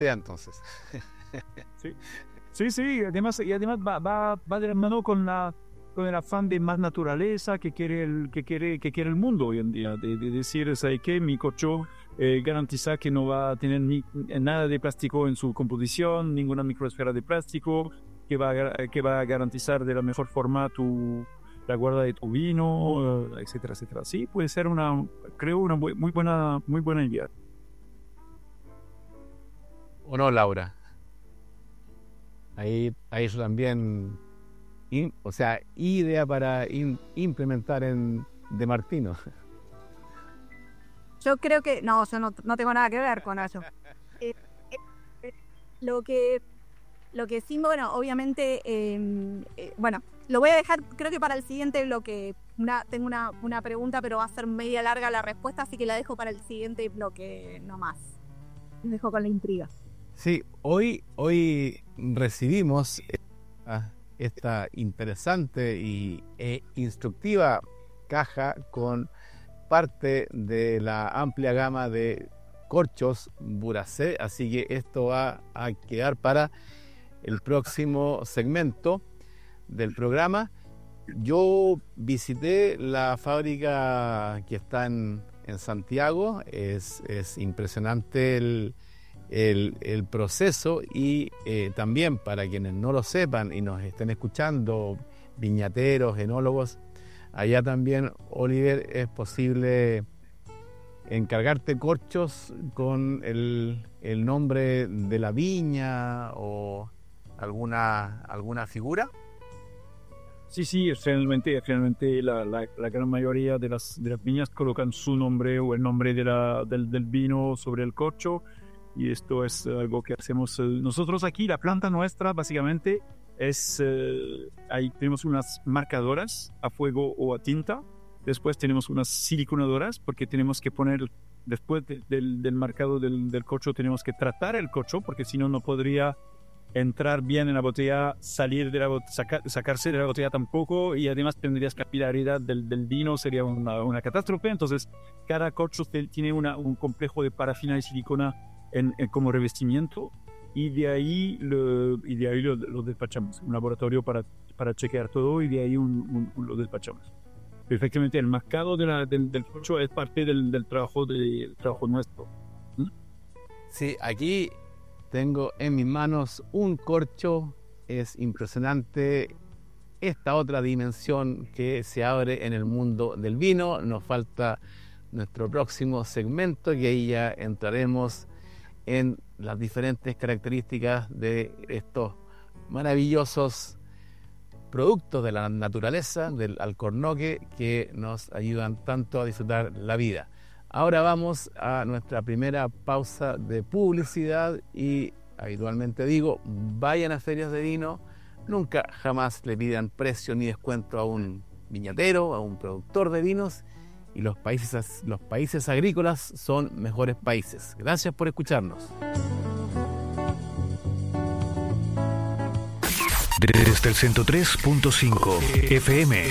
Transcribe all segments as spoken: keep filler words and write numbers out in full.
entonces. Sí, sí, sí, además, y además va, va, va de la mano con la con el afán de más naturaleza que quiere el, que quiere, que quiere el mundo hoy en día, de, de decir, ¿sabes qué? Mi corcho eh, garantiza que no va a tener ni, nada de plástico en su composición, ninguna microesfera de plástico, que va a, que va a garantizar de la mejor forma tu, la guarda de tu vino, etcétera, etcétera. Sí, puede ser una, creo, una muy buena, muy buena idea. ¿O no, Laura? Ahí, ahí eso también, in, o sea, idea para in, implementar en De Martino. Yo creo que, no, yo no, no tengo nada que ver con eso. Eh, eh, lo que, lo que sí, bueno, obviamente, eh, eh, bueno, lo voy a dejar, creo que para el siguiente bloque. Una, tengo una, una pregunta, pero va a ser media larga la respuesta, así que la dejo para el siguiente bloque nomás. Les dejo con la intriga. Sí, hoy, hoy recibimos esta, esta interesante y e instructiva caja con parte de la amplia gama de corchos Buracé, así que esto va a quedar para el próximo segmento del programa. Yo visité la fábrica que está en, en Santiago, es, es impresionante el El, el proceso y eh, también para quienes no lo sepan y nos estén escuchando, viñateros, enólogos, allá también, Oliver, es posible encargarte corchos con el, el nombre de la viña o alguna, alguna figura. Sí, sí, realmente, realmente la, la, la gran mayoría de las, de las viñas colocan su nombre o el nombre de la, del, del vino sobre el corcho. Y esto es algo que hacemos eh, nosotros aquí. La planta nuestra básicamente es, eh, ahí tenemos unas marcadoras a fuego o a tinta, después tenemos unas siliconadoras porque tenemos que poner, después de, del, del marcado del, del corcho tenemos que tratar el corcho porque si no, no podría entrar bien en la botella, salir de la botella, saca, sacarse de la botella tampoco, y además tendrías capilaridad del, del vino, sería una, una catástrofe. Entonces cada corcho tiene una, un complejo de parafina y silicona En, en, como revestimiento, y de ahí lo, y de ahí lo, lo despachamos, un laboratorio para, para chequear todo, y de ahí un, un, un, lo despachamos. Perfectamente, el marcado de la, del, del corcho es parte del, del, trabajo, de, del trabajo nuestro. ¿Mm? Sí, aquí tengo en mis manos un corcho, es impresionante esta otra dimensión que se abre en el mundo del vino. Nos falta nuestro próximo segmento, que ahí ya entraremos en las diferentes características de estos maravillosos productos de la naturaleza, del alcornoque, que nos ayudan tanto a disfrutar la vida. Ahora vamos a nuestra primera pausa de publicidad y habitualmente digo, vayan a ferias de vino, nunca jamás le pidan precio ni descuento a un viñatero, a un productor de vinos, y los países, los países agrícolas son mejores países. Gracias por escucharnos. Desde el ciento tres punto cinco F M.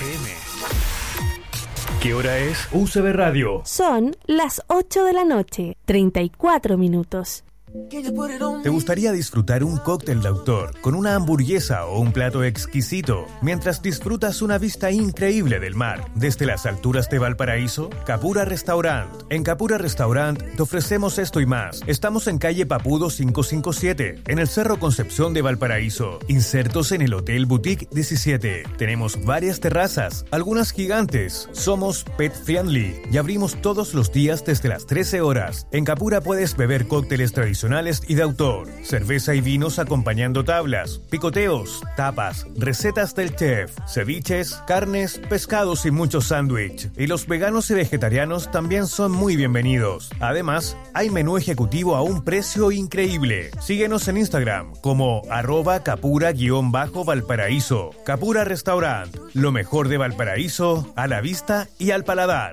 ¿Qué hora es? U C B Radio. Son las ocho de la noche, treinta y cuatro minutos. ¿Te gustaría disfrutar un cóctel de autor con una hamburguesa o un plato exquisito mientras disfrutas una vista increíble del mar desde las alturas de Valparaíso? Capura Restaurant. En Capura Restaurant te ofrecemos esto y más. Estamos en calle Papudo quinientos cincuenta y siete, en el Cerro Concepción de Valparaíso, insertos en el Hotel Boutique diecisiete. Tenemos varias terrazas, algunas gigantes. Somos pet friendly y abrimos todos los días desde las trece horas. En Capura puedes beber cócteles tradicionales y de autor, cerveza y vinos acompañando tablas, picoteos, tapas, recetas del chef, ceviches, carnes, pescados y muchos sándwich. Y los veganos y vegetarianos también son muy bienvenidos. Además, hay menú ejecutivo a un precio increíble. Síguenos en Instagram como arroba capura-valparaíso. Capura Restaurant, lo mejor de Valparaíso a la vista y al paladar.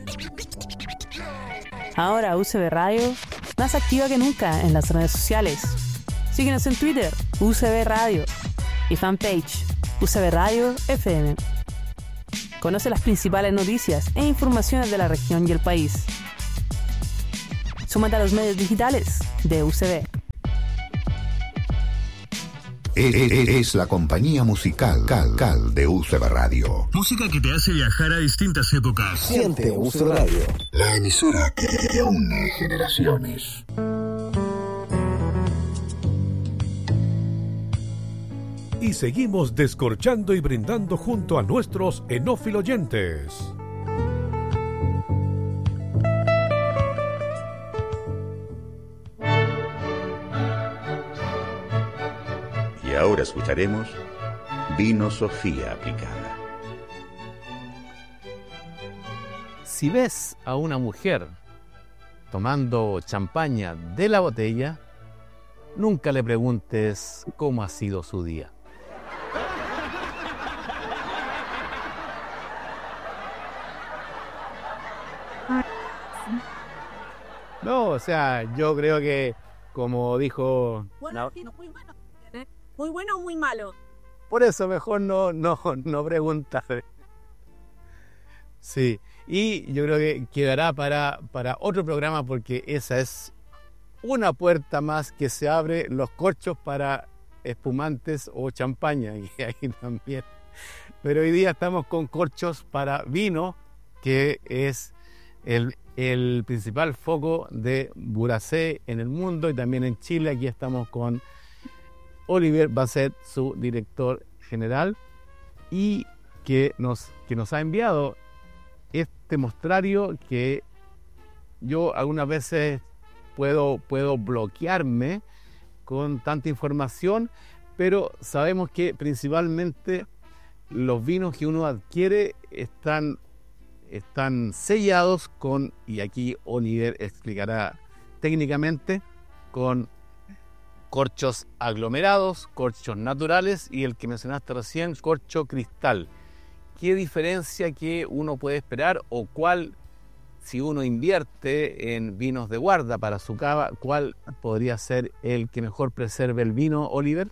Ahora U C B Radio, más activa que nunca en las redes sociales. Síguenos en Twitter, U C B Radio, y fanpage, U C B Radio F M. Conoce las principales noticias e informaciones de la región y el país. Súmate a los medios digitales de U C B. es, es, es la compañía musical Cal, Cal de U C B Radio. Música que te hace viajar a distintas épocas. Siente U C B Radio. La emisora que, que une generaciones. Y seguimos descorchando y brindando junto a nuestros enófilo oyentes. Y ahora escucharemos Vino Sofía aplicada. Si ves a una mujer tomando champaña de la botella, nunca le preguntes cómo ha sido su día. No, o sea, yo creo que, como dijo... Bueno, la... muy bueno, ¿eh? Muy bueno o muy malo. Por eso mejor no, no, no preguntas. Sí, y yo creo que quedará para, para otro programa, porque esa es una puerta más que se abre, los corchos para espumantes o champaña, y ahí también. Pero hoy día estamos con corchos para vino, que es el, el principal foco de Buracé en el mundo y también en Chile. Aquí estamos con Olivier Basset, su director general, y que nos, que nos ha enviado este mostrario que yo algunas veces puedo, puedo bloquearme con tanta información, pero sabemos que principalmente los vinos que uno adquiere están, están sellados con, y aquí Oliver explicará técnicamente, con corchos aglomerados, corchos naturales y el que mencionaste recién, corcho cristal. ¿Qué diferencia que uno puede esperar, o cuál, si uno invierte en vinos de guarda para su cava, cuál podría ser el que mejor preserve el vino, Oliver?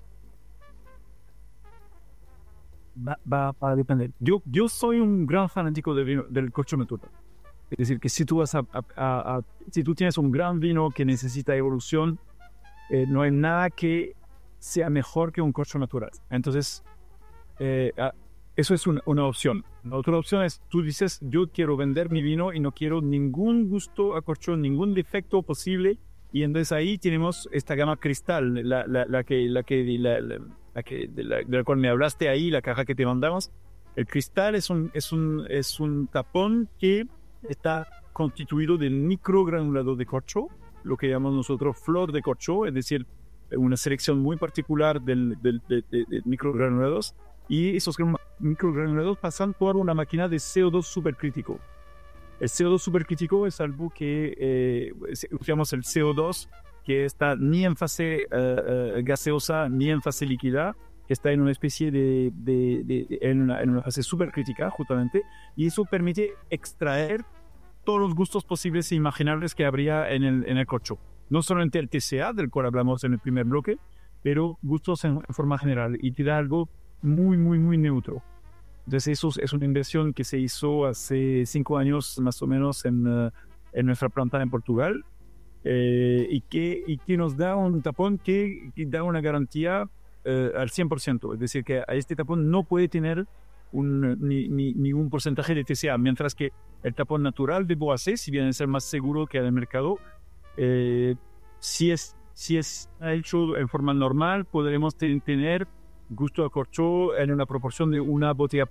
Va, va, va a depender. Yo, yo soy un gran fanático del, vino, del corcho natural. Es decir, que si tú, vas a, a, a, a, si tú tienes un gran vino que necesita evolución, eh, no hay nada que sea mejor que un corcho natural. Entonces, eh, a, eso es una, una opción. La otra opción es, tú dices, yo quiero vender mi vino y no quiero ningún gusto a corcho, ningún defecto posible. Y entonces ahí tenemos esta gama cristal, la, la, la que, la que, la, la, la que de, la, de la cual me hablaste ahí, la caja que te mandamos. El cristal es un, es un, es un tapón que está constituido de microgranulado de corcho, lo que llamamos nosotros flor de corcho, es decir, una selección muy particular del, del, de, de, de microgranulados. Y esos microgranulados pasan por una máquina de C O dos supercrítico. El C O dos supercrítico es algo que eh, usamos el C O dos que está ni en fase uh, uh, gaseosa ni en fase líquida, que está en una especie de, de, de, de en, una, en una fase supercrítica justamente, y eso permite extraer todos los gustos posibles e imaginables que habría en el, en el corcho. No solamente el T C A, del cual hablamos en el primer bloque, pero gustos en, en forma general, y te da algo muy, muy, muy neutro. Entonces eso es una inversión que se hizo hace cinco años más o menos en, uh, en nuestra planta en Portugal, eh, y, que, y que nos da un tapón que, que da una garantía uh, al cien por ciento. Es decir, que a este tapón no puede tener un, ni, ni, ni un porcentaje de T C A, mientras que el tapón natural de Boacé, si bien es el más seguro que hay en el mercado, eh, si, es, si es hecho en forma normal, podremos ten, tener gusto a corcho en una proporción de una botella